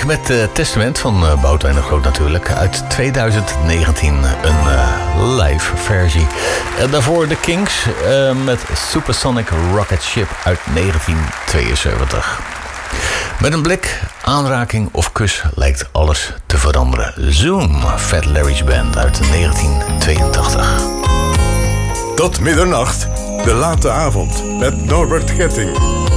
Muziek met Testament van Boudewijn de Groot natuurlijk. Uit 2019 een live versie. Daarvoor de Kings met Supersonic Rocket Ship uit 1972. Met een blik, aanraking of kus lijkt alles te veranderen. Zoom, Fat Larry's Band uit 1982. Tot middernacht, de late avond met Norbert Getting.